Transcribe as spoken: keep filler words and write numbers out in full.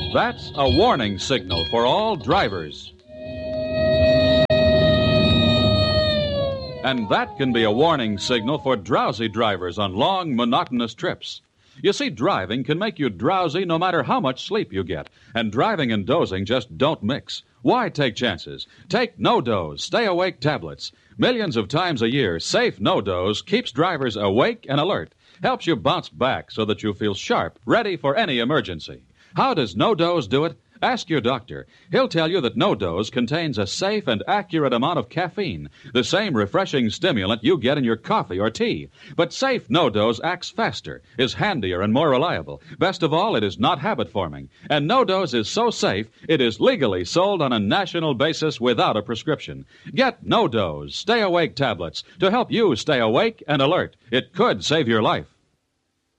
That's a warning signal for all drivers. And that can be a warning signal for drowsy drivers on long, monotonous trips. You see, driving can make you drowsy no matter how much sleep you get, and driving and dozing just don't mix. Why take chances? Take No-Doze, stay-awake tablets. Millions of times a year, safe No-Doze keeps drivers awake and alert, helps you bounce back so that you feel sharp, ready for any emergency. How does No-Doze do it? Ask your doctor. He'll tell you that No-Doze contains a safe and accurate amount of caffeine, the same refreshing stimulant you get in your coffee or tea. But safe No-Doze acts faster, is handier, and more reliable. Best of all, it is not habit-forming. And No-Doze is so safe, it is legally sold on a national basis without a prescription. Get No-Doze, stay-awake tablets, to help you stay awake and alert. It could save your life.